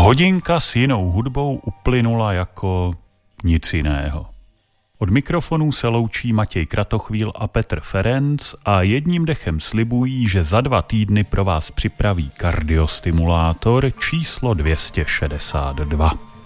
Hodinka s jinou hudbou uplynula jako nic jiného. Od mikrofonů se loučí Matěj Kratochvíl a Petr Ferenc a jedním dechem slibují, že za 2 týdny pro vás připraví kardiostimulátor číslo 262.